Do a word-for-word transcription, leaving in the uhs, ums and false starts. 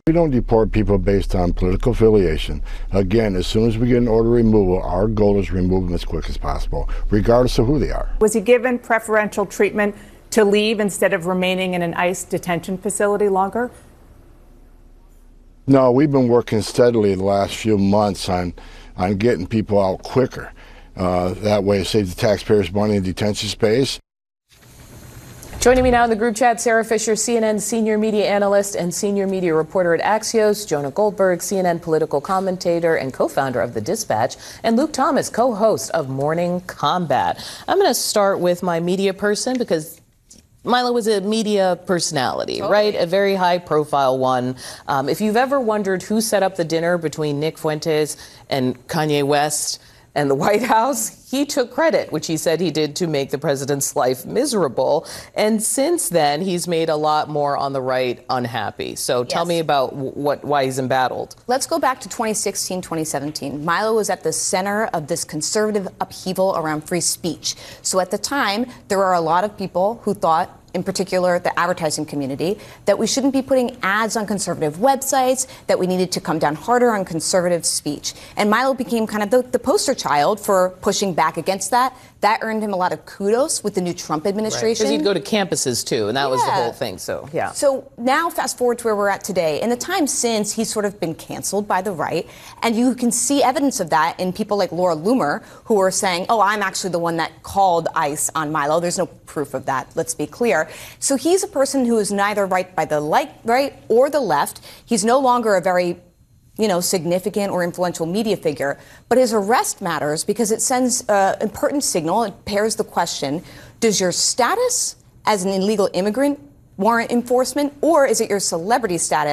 We don't deport people based on political affiliation. Again, as soon as we get an order of removal, our goal is to remove them as quick as possible, regardless of who they are. Was he given preferential treatment to leave instead of remaining in an ICE detention facility longer? No, we've been working steadily the last few months on, on getting people out quicker. Uh, that way, save the taxpayers money in detention space. Joining me now in the group chat, Sarah Fisher, C N N senior media analyst and senior media reporter at Axios, Jonah Goldberg, C N N political commentator and co-founder of The Dispatch, and Luke Thomas, co-host of Morning Combat. I'm going to start with my media person because Milo was a media personality, totally. Right? A very high-profile one. Um, if you've ever wondered who set up the dinner between Nick Fuentes and Kanye West and the White House, he took credit, which he said he did to make the president's life miserable. And since then, he's made a lot more on the right unhappy. So yes. Tell me about what why he's embattled. Let's go back to twenty sixteen, twenty seventeen. Milo was at the center of this conservative upheaval around free speech. So at the time, there were a lot of people who thought, in particular the advertising community, that we shouldn't be putting ads on conservative websites, that we needed to come down harder on conservative speech. And Milo became kind of the, the poster child for pushing back against that. That earned him a lot of kudos with the new Trump administration. Because right. he'd go to campuses, too, and that yeah. was the whole thing, so, yeah. So now fast forward to where we're at today. In the time since, he's sort of been canceled by the right, and you can see evidence of that in people like Laura Loomer, who are saying, oh, I'm actually the one that called ICE on Milo. There's no proof of that, let's be clear. So he's a person who is neither right by the light, right or the left. He's no longer a very, you know, significant or influential media figure. But his arrest matters because it sends an important signal. It pairs the question, does your status as an illegal immigrant warrant enforcement, or is it your celebrity status